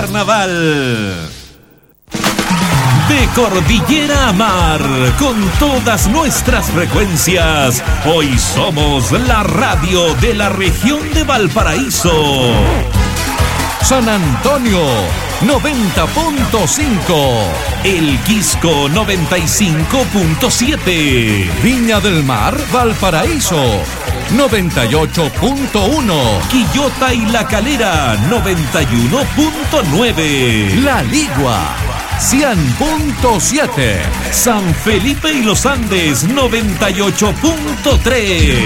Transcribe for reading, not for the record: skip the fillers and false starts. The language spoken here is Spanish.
carnaval. De cordillera a mar, con todas nuestras frecuencias, hoy somos la radio de la región de Valparaíso. San Antonio 90.5, El Quisco 95.7, Viña del Mar, Valparaíso 98.1, Quillota y La Calera 91.9, La Ligua 100.7, San Felipe y los Andes 98.3.